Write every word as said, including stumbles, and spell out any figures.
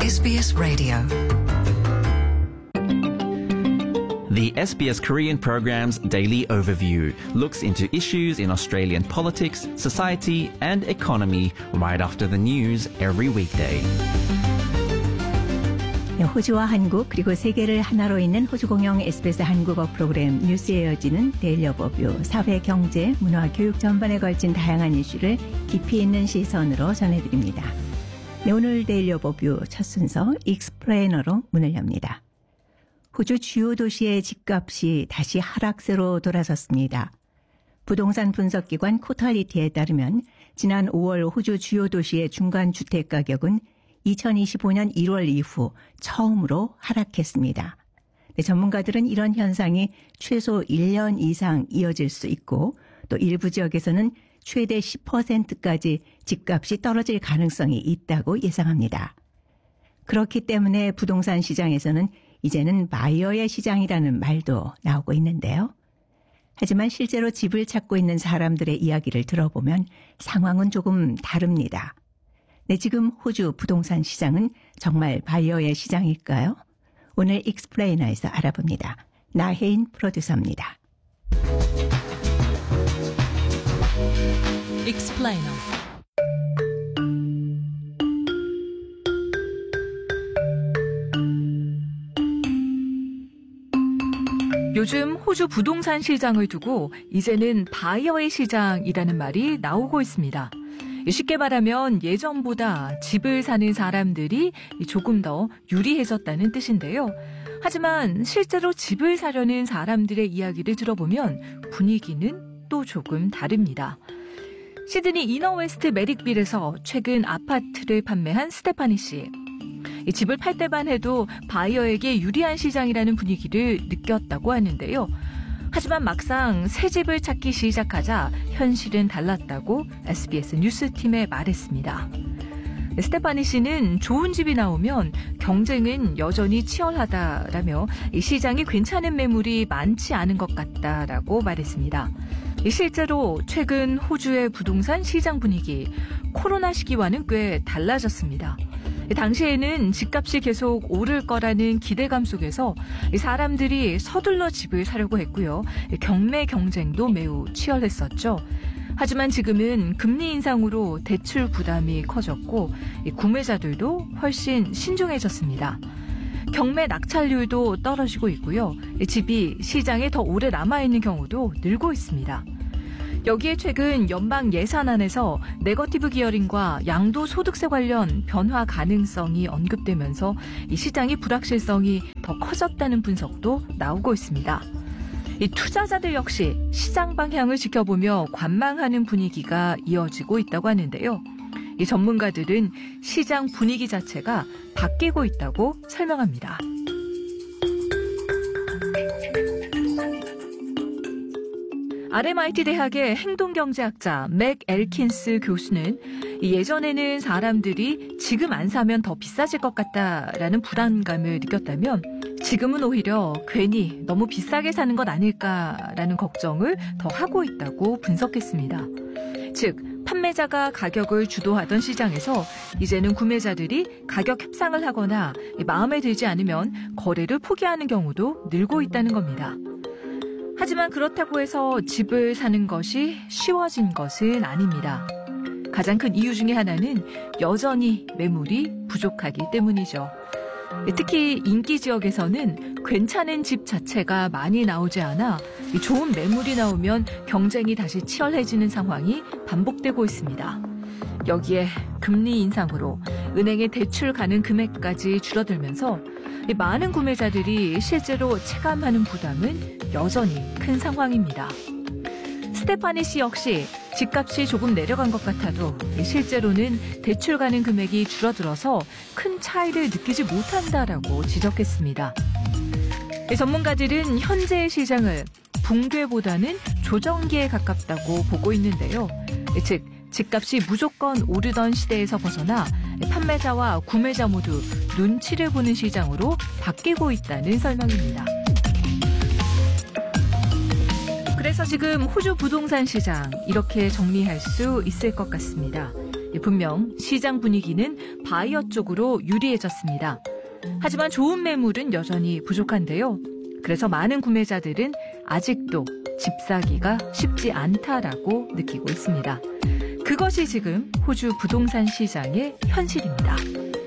에스비에스 Radio. The S B S Korean program's Daily Overview looks into issues in Australian politics, society and economy right after the news every weekday. 호주와 한국 그리고 세계를 하나로 잇는 호주 공영 에스비에스 한국어 프로그램 뉴스에 이어지는 데일리 오버뷰, 사회, 경제, 문화, 교육 전반에 걸친 다양한 이슈를 깊이 있는 시선으로 전해드립니다. 네, 오늘 데일리 오버뷰 첫 순서 익스플레이너로 문을 엽니다. 호주 주요 도시의 집값이 다시 하락세로 돌아섰습니다. 부동산 분석기관 코탈리티에 따르면 지난 오월 호주 주요 도시의 중간 주택 가격은 이천이십오 년 일월 이후 처음으로 하락했습니다. 네, 전문가들은 이런 현상이 최소 일 년 이상 이어질 수 있고 또 일부 지역에서는 최대 십 퍼센트까지 집값이 떨어질 가능성이 있다고 예상합니다. 그렇기 때문에 부동산 시장에서는 이제는 바이어의 시장이라는 말도 나오고 있는데요. 하지만 실제로 집을 찾고 있는 사람들의 이야기를 들어보면 상황은 조금 다릅니다. 네, 지금 호주 부동산 시장은 정말 바이어의 시장일까요? 오늘 익스플레이너에서 알아봅니다. 나혜인 프로듀서입니다. 익스플레이너. 요즘 호주 부동산 시장을 두고 이제는 바이어의 시장이라는 말이 나오고 있습니다. 쉽게 말하면 예전보다 집을 사는 사람들이 조금 더 유리해졌다는 뜻인데요. 하지만 실제로 집을 사려는 사람들의 이야기를 들어보면 분위기는 또 조금 다릅니다. 시드니 이너웨스트 메릭빌에서 최근 아파트를 판매한 스테파니 씨. 집을 팔 때만 해도 바이어에게 유리한 시장이라는 분위기를 느꼈다고 하는데요. 하지만 막상 새 집을 찾기 시작하자 현실은 달랐다고 에스비에스 뉴스팀에 말했습니다. 스테파니 씨는 좋은 집이 나오면 경쟁은 여전히 치열하다라며 시장이 괜찮은 매물이 많지 않은 것 같다라고 말했습니다. 실제로 최근 호주의 부동산 시장 분위기, 코로나 시기와는 꽤 달라졌습니다. 당시에는 집값이 계속 오를 거라는 기대감 속에서 사람들이 서둘러 집을 사려고 했고요. 경매 경쟁도 매우 치열했었죠. 하지만 지금은 금리 인상으로 대출 부담이 커졌고 구매자들도 훨씬 신중해졌습니다. 경매 낙찰률도 떨어지고 있고요. 집이 시장에 더 오래 남아있는 경우도 늘고 있습니다. 여기에 최근 연방 예산안에서 네거티브 기어링과 양도소득세 관련 변화 가능성이 언급되면서 이 시장의 불확실성이 더 커졌다는 분석도 나오고 있습니다. 이 투자자들 역시 시장 방향을 지켜보며 관망하는 분위기가 이어지고 있다고 하는데요. 이 전문가들은 시장 분위기 자체가 바뀌고 있다고 설명합니다. 알엠아이티 대학의 행동경제학자 맥 엘킨스 교수는 예전에는 사람들이 지금 안 사면 더 비싸질 것 같다라는 불안감을 느꼈다면 지금은 오히려 괜히 너무 비싸게 사는 것 아닐까라는 걱정을 더 하고 있다고 분석했습니다. 즉, 판매자가 가격을 주도하던 시장에서 이제는 구매자들이 가격 협상을 하거나 마음에 들지 않으면 거래를 포기하는 경우도 늘고 있다는 겁니다. 하지만 그렇다고 해서 집을 사는 것이 쉬워진 것은 아닙니다. 가장 큰 이유 중에 하나는 여전히 매물이 부족하기 때문이죠. 특히 인기 지역에서는 괜찮은 집 자체가 많이 나오지 않아 좋은 매물이 나오면 경쟁이 다시 치열해지는 상황이 반복되고 있습니다. 여기에 금리 인상으로 은행의 대출 가능 금액까지 줄어들면서 많은 구매자들이 실제로 체감하는 부담은 여전히 큰 상황입니다. 스테파니 씨 역시 집값이 조금 내려간 것 같아도 실제로는 대출 가능 금액이 줄어들어서 큰 차이를 느끼지 못한다라고 지적했습니다. 전문가들은 현재의 시장을 붕괴보다는 조정기에 가깝다고 보고 있는데요. 즉, 집값이 무조건 오르던 시대에서 벗어나 판매자와 구매자 모두 눈치를 보는 시장으로 바뀌고 있다는 설명입니다. 그래서 지금 호주 부동산 시장 이렇게 정리할 수 있을 것 같습니다. 분명 시장 분위기는 바이어 쪽으로 유리해졌습니다. 하지만 좋은 매물은 여전히 부족한데요. 그래서 많은 구매자들은 아직도 집 사기가 쉽지 않다라고 느끼고 있습니다. 그것이 지금 호주 부동산 시장의 현실입니다.